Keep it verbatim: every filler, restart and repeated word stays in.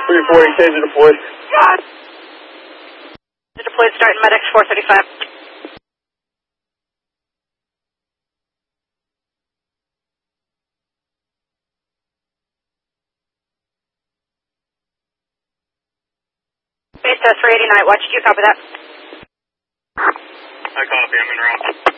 three forty, taser deployed. Deployed, starting medics four thirty-five. Base test three eighty-nine, watch, do you copy that? I copy, I'm in route.